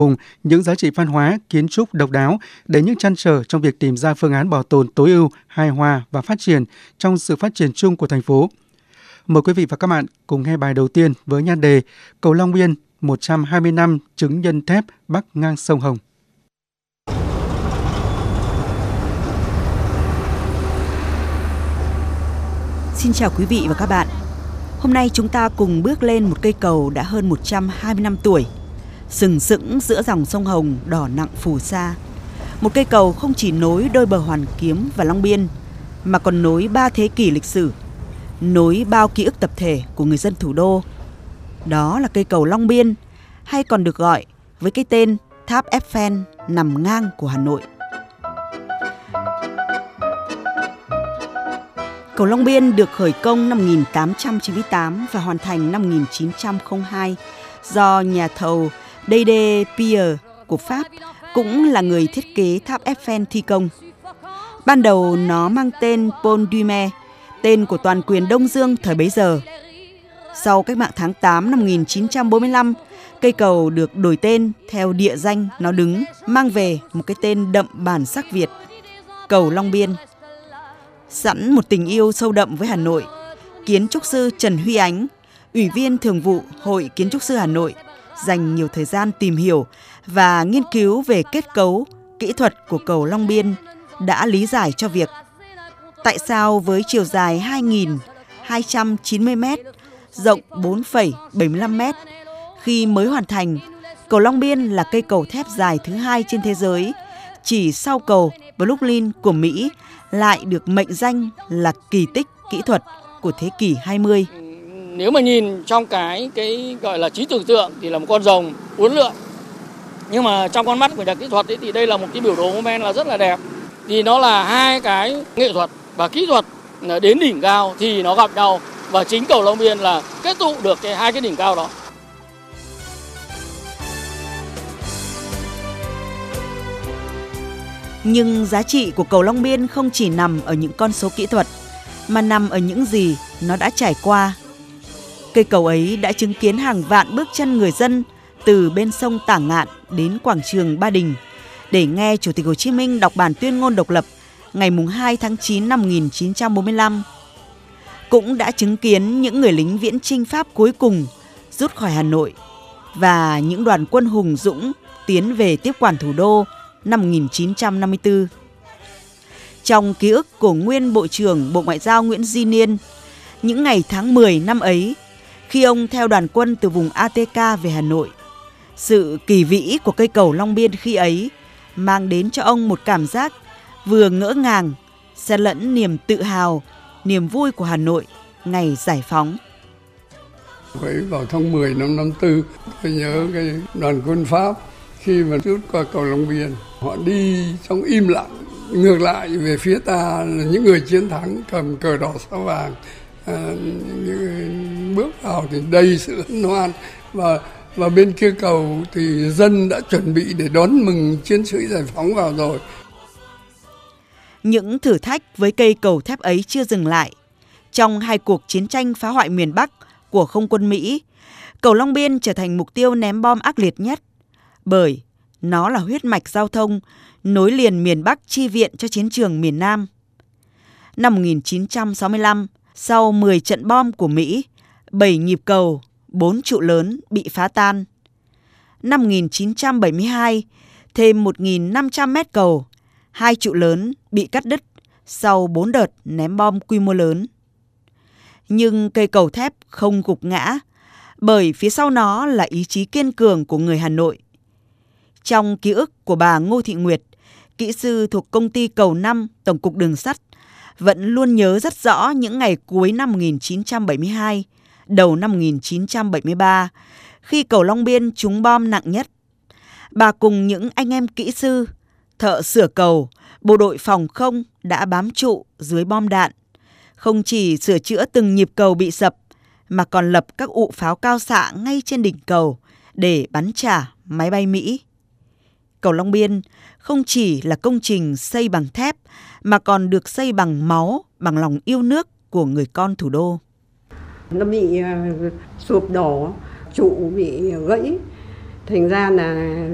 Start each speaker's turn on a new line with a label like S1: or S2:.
S1: Hùng những giá trị văn hóa, kiến trúc độc đáo để những trăn trở trong việc tìm ra phương án bảo tồn tối ưu, hài hòa và phát triển trong sự phát triển chung của thành phố. Mời quý vị và các bạn cùng nghe bài đầu tiên với nhan đề Cầu Long Biên 120 năm chứng nhân thép bắc ngang sông Hồng.
S2: Xin chào quý vị và các bạn. Hôm nay chúng ta cùng bước lên một cây cầu đã hơn 120 năm tuổi, sừng sững giữa dòng sông Hồng đỏ nặng phù sa. Một cây cầu không chỉ nối đôi bờ Hoàn Kiếm và Long Biên, mà còn nối 3 thế kỷ lịch sử, nối bao ký ức tập thể của người dân thủ đô. Đó là cây cầu Long Biên, hay còn được gọi với cái tên Tháp Eiffel nằm ngang của Hà Nội. Cầu Long Biên được khởi công năm 1898 và hoàn thành năm 1902 do nhà thầu Dede Pierre của Pháp, cũng là người thiết kế tháp Eiffel thi công. Ban đầu nó mang tên Paul Doumer, tên của toàn quyền Đông Dương thời bấy giờ. Sau cách mạng tháng 8 năm 1945, cây cầu được đổi tên theo địa danh nó đứng, mang về một cái tên đậm bản sắc Việt, cầu Long Biên. Sẵn một tình yêu sâu đậm với Hà Nội, kiến trúc sư Trần Huy Ánh, Ủy viên Thường vụ Hội Kiến trúc sư Hà Nội, dành nhiều thời gian tìm hiểu và nghiên cứu về kết cấu, kỹ thuật của cầu Long Biên, đã lý giải cho việc tại sao với chiều dài 2.290 m, rộng 4,75 m, khi mới hoàn thành, cầu Long Biên là cây cầu thép dài thứ 2 trên thế giới, chỉ sau cầu Brooklyn của Mỹ, lại được mệnh danh là kỳ tích kỹ thuật của thế kỷ 20.
S3: Nếu mà nhìn trong cái gọi là trí tưởng tượng thì là một con rồng uốn lượn. Nhưng mà trong con mắt của nhà kỹ thuật ấy, thì đây là một cái biểu đồ mô men là rất là đẹp. Thì nó là hai cái nghệ thuật và kỹ thuật đến đỉnh cao thì nó gặp nhau, và chính cầu Long Biên là kết tụ được hai cái đỉnh cao đó.
S2: Nhưng giá trị của cầu Long Biên không chỉ nằm ở những con số kỹ thuật, mà nằm ở những gì nó đã trải qua. Cây cầu ấy đã chứng kiến hàng vạn bước chân người dân từ bên sông Tả Ngạn đến quảng trường Ba Đình để nghe Chủ tịch Hồ Chí Minh đọc bản tuyên ngôn độc lập ngày 2 tháng 9 năm 1945. Cũng đã chứng kiến những người lính viễn chinh Pháp cuối cùng rút khỏi Hà Nội và những đoàn quân hùng dũng tiến về tiếp quản thủ đô năm 1954. Trong ký ức của nguyên Bộ trưởng Bộ Ngoại giao Nguyễn Duy Niên, những ngày tháng 10 năm ấy, khi ông theo đoàn quân từ vùng Atk về Hà Nội, sự kỳ vĩ của cây cầu Long Biên khi ấy mang đến cho ông một cảm giác vừa ngỡ ngàng, xen lẫn niềm tự hào, niềm vui của Hà Nội ngày giải phóng.
S4: Vào tháng 10 năm 54, tôi nhớ cái đoàn quân Pháp khi mà rút qua cầu Long Biên, họ đi trong im lặng, ngược lại về phía ta là những người chiến thắng cầm cờ đỏ sao vàng, bước vào thì đầy sự hân hoan, và bên kia cầu thì dân đã chuẩn bị để đón mừng chiến sĩ giải phóng vào rồi.
S2: Những thử thách với cây cầu thép ấy chưa dừng lại. Trong hai cuộc chiến tranh phá hoại miền Bắc của không quân Mỹ, cầu Long Biên trở thành mục tiêu ném bom ác liệt nhất, bởi nó là huyết mạch giao thông nối liền miền Bắc chi viện cho chiến trường miền Nam. Năm 1965, sau 10 trận bom của Mỹ, 7 nhịp cầu, 4 trụ lớn bị phá tan. Năm 1972, thêm 1.500 mét cầu, 2 trụ lớn bị cắt đứt sau 4 đợt ném bom quy mô lớn. Nhưng cây cầu thép không gục ngã, bởi phía sau nó là ý chí kiên cường của người Hà Nội. Trong ký ức của bà Ngô Thị Nguyệt, kỹ sư thuộc công ty Cầu 5, Tổng cục Đường sắt, vẫn luôn nhớ rất rõ những ngày cuối năm 1972, đầu năm 1973, khi cầu Long Biên trúng bom nặng nhất. Bà cùng những anh em kỹ sư, thợ sửa cầu, bộ đội phòng không đã bám trụ dưới bom đạn, không chỉ sửa chữa từng nhịp cầu bị sập, mà còn lập các ụ pháo cao xạ ngay trên đỉnh cầu để bắn trả máy bay Mỹ. Cầu Long Biên không chỉ là công trình xây bằng thép, mà còn được xây bằng máu, bằng lòng yêu nước của người con thủ đô.
S5: Nó bị sụp đổ, trụ bị gãy, thành ra là